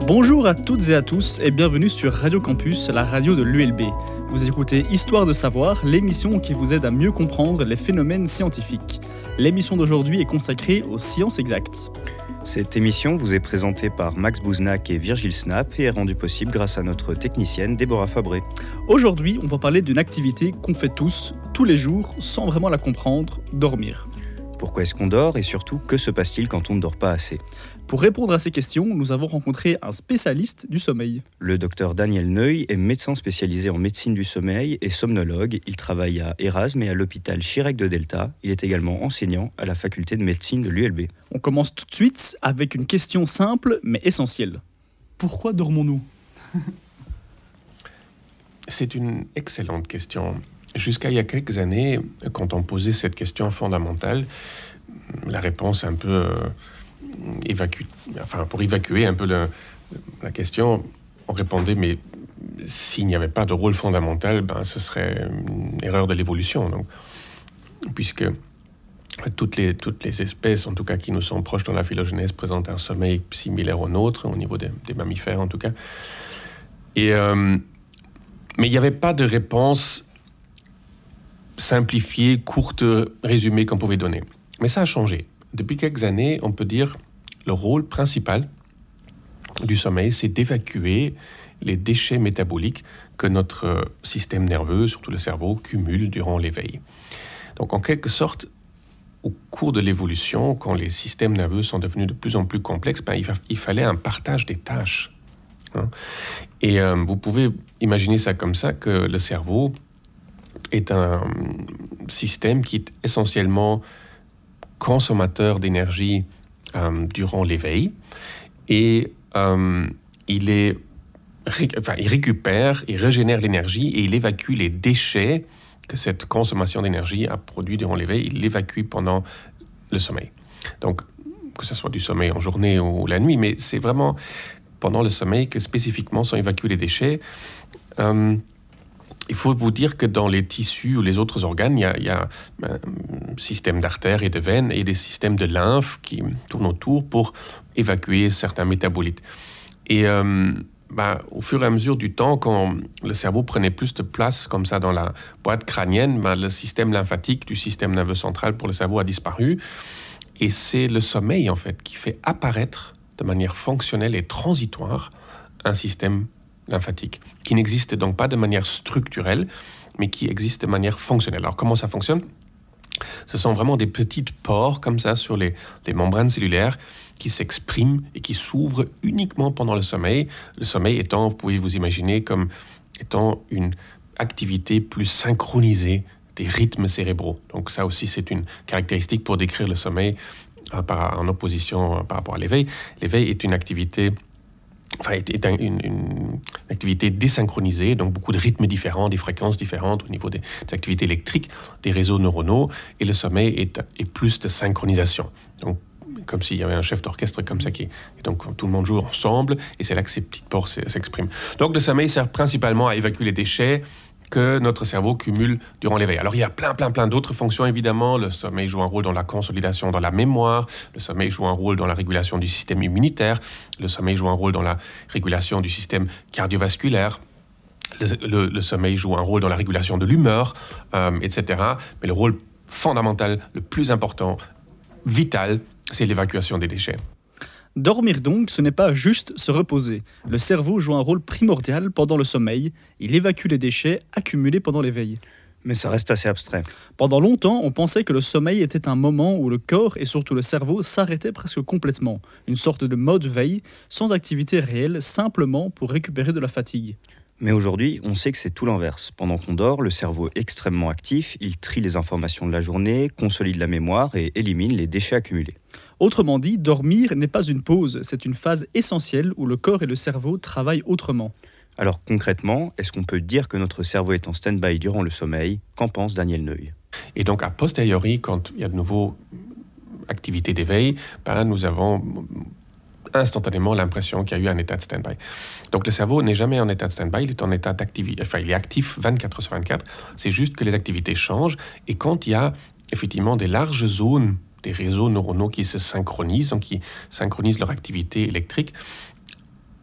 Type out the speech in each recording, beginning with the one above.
Bonjour à toutes et à tous et bienvenue sur Radio Campus, la radio de l'ULB. Vous écoutez Histoire de savoir, l'émission qui vous aide à mieux comprendre les phénomènes scientifiques. L'émission d'aujourd'hui est consacrée aux sciences exactes. Cette émission vous est présentée par Max Bouznac et Virgile Snap et est rendue possible grâce à notre technicienne Déborah Fabré. Aujourd'hui, on va parler d'une activité qu'on fait tous les jours, sans vraiment la comprendre, dormir. Pourquoi est-ce qu'on dort et surtout, que se passe-t-il quand on ne dort pas assez ? Pour répondre à ces questions, nous avons rencontré un spécialiste du sommeil. Le docteur Daniel Neuil est médecin spécialisé en médecine du sommeil et somnologue. Il travaille à Erasme et à l'hôpital Chirec de Delta. Il est également enseignant à la faculté de médecine de l'ULB. On commence tout de suite avec une question simple mais essentielle. Pourquoi dormons-nous ? C'est une excellente question. Jusqu'à il y a quelques années, quand on posait cette question fondamentale, la réponse un peu pour évacuer un peu la question, on répondait mais s'il n'y avait pas de rôle fondamental, ce serait une erreur de l'évolution. Donc, puisque toutes les espèces, en tout cas qui nous sont proches dans la phylogenèse, présentent un sommeil similaire au nôtre, au niveau des mammifères en tout cas. Mais il n'y avait pas de réponse simplifiée, courte, résumée qu'on pouvait donner. Mais ça a changé. Depuis quelques années, on peut dire le rôle principal du sommeil, c'est d'évacuer les déchets métaboliques que notre système nerveux, surtout le cerveau, cumule durant l'éveil. Donc en quelque sorte, au cours de l'évolution, quand les systèmes nerveux sont devenus de plus en plus complexes, il fallait un partage des tâches. Et vous pouvez imaginer ça comme ça, que le cerveau est un système qui est essentiellement consommateur d'énergie durant l'éveil et il récupère et régénère l'énergie et il évacue les déchets que cette consommation d'énergie a produit durant l'éveil, il l'évacue pendant le sommeil. Donc, que ce soit du sommeil en journée ou la nuit, mais c'est vraiment pendant le sommeil que spécifiquement sont évacués les déchets. Il faut vous dire que dans les tissus ou les autres organes, il y a un système d'artères et de veines et des systèmes de lymphe qui tournent autour pour évacuer certains métabolites. Et au fur et à mesure du temps, quand le cerveau prenait plus de place comme ça dans la boîte crânienne, le système lymphatique du système nerveux central pour le cerveau a disparu. Et c'est le sommeil, en fait, qui fait apparaître de manière fonctionnelle et transitoire un système lymphatique, qui n'existe donc pas de manière structurelle, mais qui existe de manière fonctionnelle. Alors comment ça fonctionne ? Ce sont vraiment des petites pores comme ça sur les membranes cellulaires qui s'expriment et qui s'ouvrent uniquement pendant le sommeil. Le sommeil étant, vous pouvez vous imaginer comme étant une activité plus synchronisée des rythmes cérébraux. Donc ça aussi c'est une caractéristique pour décrire le sommeil en opposition par rapport à l'éveil. L'éveil est une activité est une activité désynchronisée, donc beaucoup de rythmes différents, des fréquences différentes au niveau des activités électriques, des réseaux neuronaux, et le sommeil est plus de synchronisation. Donc, comme s'il y avait un chef d'orchestre comme ça et donc tout le monde joue ensemble, et c'est là que ces petites pores s'expriment. Donc le sommeil sert principalement à évacuer les déchets que notre cerveau cumule durant l'éveil. Alors il y a plein d'autres fonctions évidemment. Le sommeil joue un rôle dans la consolidation, dans la mémoire. Le sommeil joue un rôle dans la régulation du système immunitaire. Le sommeil joue un rôle dans la régulation du système cardiovasculaire. Le sommeil joue un rôle dans la régulation de l'humeur, etc. Mais le rôle fondamental, le plus important, vital, c'est l'évacuation des déchets. Dormir donc, ce n'est pas juste se reposer. Le cerveau joue un rôle primordial pendant le sommeil. Il évacue les déchets accumulés pendant l'éveil. Mais ça reste assez abstrait. Pendant longtemps, on pensait que le sommeil était un moment où le corps et surtout le cerveau s'arrêtaient presque complètement. Une sorte de mode veille, sans activité réelle, simplement pour récupérer de la fatigue. Mais aujourd'hui, on sait que c'est tout l'inverse. Pendant qu'on dort, le cerveau est extrêmement actif, il trie les informations de la journée, consolide la mémoire et élimine les déchets accumulés. Autrement dit, dormir n'est pas une pause, c'est une phase essentielle où le corps et le cerveau travaillent autrement. Alors concrètement, est-ce qu'on peut dire que notre cerveau est en stand-by durant le sommeil ? Qu'en pense Daniel Neuil ? Et donc a posteriori, quand il y a de nouveau activité d'éveil, nous avons instantanément l'impression qu'il y a eu un état de stand-by. Donc le cerveau n'est jamais en état de stand-by, il est en état d'activité, il est actif 24 sur 24, c'est juste que les activités changent, et quand il y a effectivement des larges zones, des réseaux neuronaux qui se synchronisent, donc qui synchronisent leur activité électrique,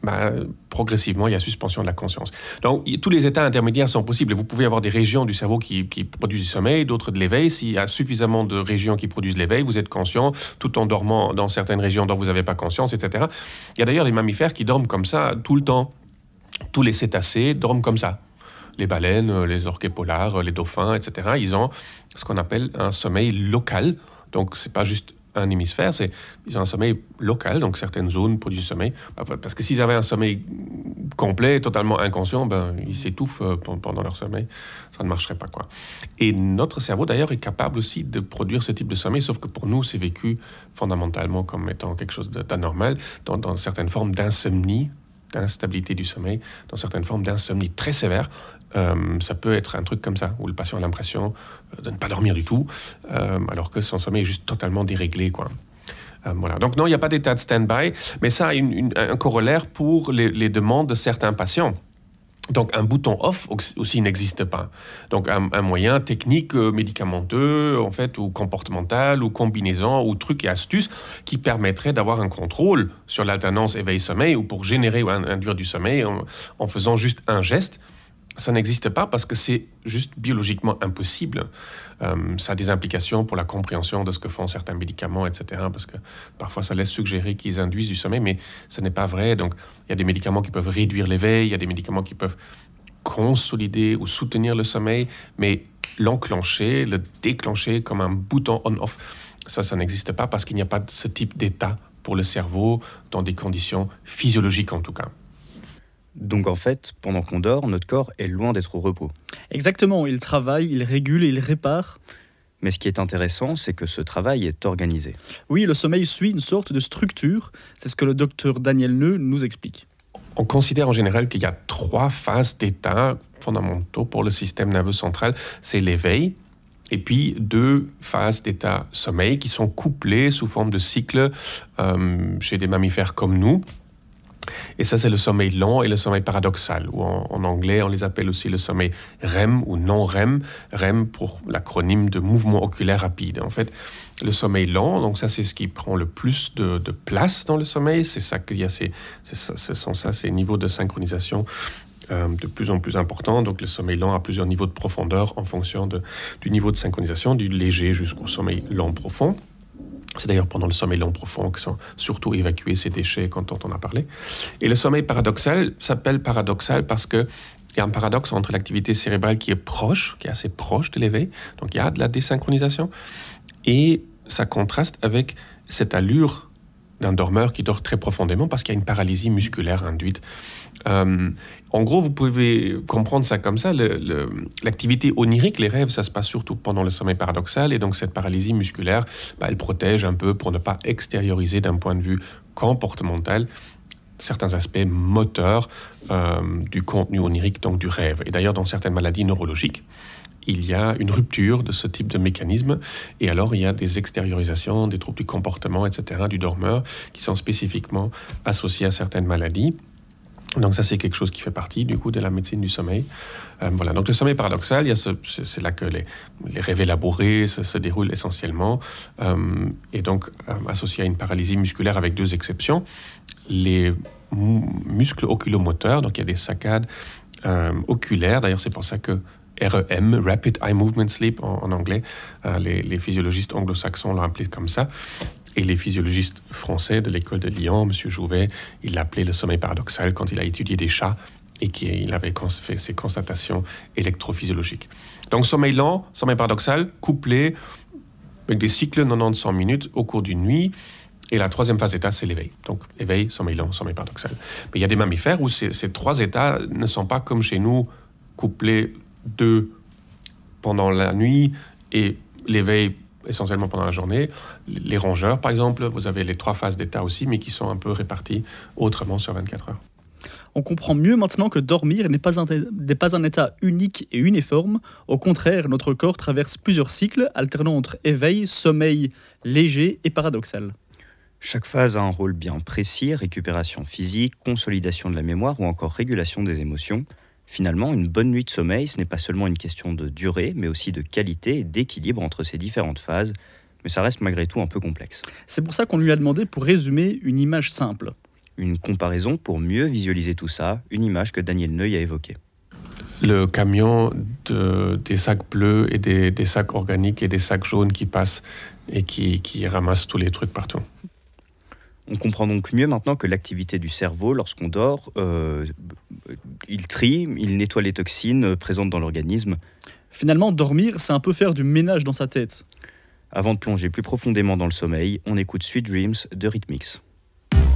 progressivement, il y a suspension de la conscience. Donc, tous les états intermédiaires sont possibles. Vous pouvez avoir des régions du cerveau qui produisent du sommeil, d'autres de l'éveil. S'il y a suffisamment de régions qui produisent l'éveil, vous êtes conscient, tout en dormant dans certaines régions dont vous n'avez pas conscience, etc. Il y a d'ailleurs des mammifères qui dorment comme ça tout le temps. Tous les cétacés dorment comme ça. Les baleines, les orques polars, les dauphins, etc. Ils ont ce qu'on appelle un sommeil local. Donc, c'est pas juste un hémisphère, ils ont un sommeil local, donc certaines zones produisent du sommeil. Parce que s'ils avaient un sommeil complet, totalement inconscient, ils s'étouffent pendant leur sommeil. Ça ne marcherait pas, quoi. Et notre cerveau, d'ailleurs, est capable aussi de produire ce type de sommeil, sauf que pour nous, c'est vécu fondamentalement comme étant quelque chose d'anormal, dans certaines formes d'insomnie, d'instabilité du sommeil, dans certaines formes d'insomnie très sévères. Ça peut être un truc comme ça, où le patient a l'impression de ne pas dormir du tout, alors que son sommeil est juste totalement déréglé, quoi. Voilà. Donc non, il n'y a pas d'état de stand-by, mais ça a un corollaire pour les demandes de certains patients. Donc un bouton off aussi n'existe pas. Donc un moyen technique, médicamenteux, en fait, ou comportemental, ou combinaison, ou truc et astuce qui permettrait d'avoir un contrôle sur l'alternance éveil-sommeil, ou pour générer ou induire du sommeil en faisant juste un geste. Ça n'existe pas parce que c'est juste biologiquement impossible. Ça a des implications pour la compréhension de ce que font certains médicaments, etc. Parce que parfois, ça laisse suggérer qu'ils induisent du sommeil, mais ce n'est pas vrai. Donc, il y a des médicaments qui peuvent réduire l'éveil, il y a des médicaments qui peuvent consolider ou soutenir le sommeil, mais l'enclencher, le déclencher comme un bouton on-off, ça n'existe pas parce qu'il n'y a pas de ce type d'état pour le cerveau dans des conditions physiologiques en tout cas. Donc en fait, pendant qu'on dort, notre corps est loin d'être au repos. Exactement, il travaille, il régule et il répare. Mais ce qui est intéressant, c'est que ce travail est organisé. Oui, le sommeil suit une sorte de structure. C'est ce que le docteur Daniel Neu nous explique. On considère en général qu'il y a 3 phases d'état fondamentaux pour le système nerveux central. C'est l'éveil, et puis 2 phases d'état sommeil qui sont couplées sous forme de cycle chez des mammifères comme nous. Et ça, c'est le sommeil lent et le sommeil paradoxal, ou en anglais, on les appelle aussi le sommeil REM ou non-REM. REM pour l'acronyme de mouvement oculaire rapide. En fait, le sommeil lent, donc ça, c'est ce qui prend le plus de place dans le sommeil. C'est ça qu'il y a, ce sont ces niveaux de synchronisation de plus en plus importants. Donc, le sommeil lent a plusieurs niveaux de profondeur en fonction du niveau de synchronisation, du léger jusqu'au sommeil lent profond. C'est d'ailleurs pendant le sommeil lent profond que sont surtout évacués ces déchets dont on a parlé. Et le sommeil paradoxal s'appelle paradoxal parce qu'il y a un paradoxe entre l'activité cérébrale qui est assez proche de l'éveil, donc il y a de la désynchronisation, et ça contraste avec cette allure d'un dormeur qui dort très profondément parce qu'il y a une paralysie musculaire induite. En gros, vous pouvez comprendre ça comme ça. L'activité onirique, les rêves, ça se passe surtout pendant le sommeil paradoxal. Et donc, cette paralysie musculaire, elle protège un peu pour ne pas extérioriser d'un point de vue comportemental certains aspects moteurs du contenu onirique, donc du rêve. Et d'ailleurs, dans certaines maladies neurologiques, il y a une rupture de ce type de mécanisme. Et alors, il y a des extériorisations, des troubles du comportement, etc., du dormeur, qui sont spécifiquement associés à certaines maladies. Donc ça, c'est quelque chose qui fait partie, du coup, de la médecine du sommeil. Voilà. Donc le sommeil paradoxal, c'est là que les rêves élaborés se déroulent essentiellement. Et donc, associé à une paralysie musculaire avec 2 exceptions. Les muscles oculomoteurs, donc il y a des saccades oculaires. D'ailleurs, c'est pour ça que REM, Rapid Eye Movement Sleep en anglais, les physiologistes anglo-saxons l'ont appelé comme ça. Et les physiologistes français de l'école de Lyon, M. Jouvet, il l'appelait le sommeil paradoxal quand il a étudié des chats et qu'il avait fait ses constatations électrophysiologiques. Donc sommeil lent, sommeil paradoxal, couplé avec des cycles 90-100 minutes au cours d'une nuit. Et la 3e phase d'état, c'est l'éveil. Donc éveil, sommeil lent, sommeil paradoxal. Mais il y a des mammifères où ces 3 états ne sont pas comme chez nous, couplés 2 pendant la nuit et l'éveil essentiellement pendant la journée. Les rongeurs, par exemple, vous avez les 3 phases d'état aussi, mais qui sont un peu réparties autrement sur 24 heures. On comprend mieux maintenant que dormir n'est pas un état unique et uniforme. Au contraire, notre corps traverse plusieurs cycles, alternant entre éveil, sommeil léger et paradoxal. Chaque phase a un rôle bien précis, récupération physique, consolidation de la mémoire ou encore régulation des émotions. Finalement, une bonne nuit de sommeil, ce n'est pas seulement une question de durée, mais aussi de qualité et d'équilibre entre ces différentes phases. Mais ça reste malgré tout un peu complexe. C'est pour ça qu'on lui a demandé pour résumer une image simple. Une comparaison pour mieux visualiser tout ça, une image que Daniel Neuil a évoquée. Le camion des sacs bleus et des sacs organiques et des sacs jaunes qui passent et qui ramassent tous les trucs partout. On comprend donc mieux maintenant que l'activité du cerveau, lorsqu'on dort, il trie, il nettoie les toxines présentes dans l'organisme. Finalement, dormir, c'est un peu faire du ménage dans sa tête. Avant de plonger plus profondément dans le sommeil, on écoute Sweet Dreams de Rhythmix.